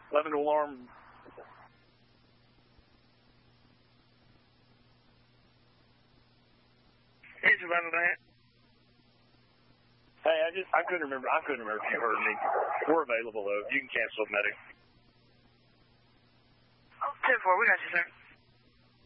11 alarm. Here's your running that. Hey, I couldn't remember if you heard me. We're available though. You can cancel the medic. Oh, 10-4, we got you, sir.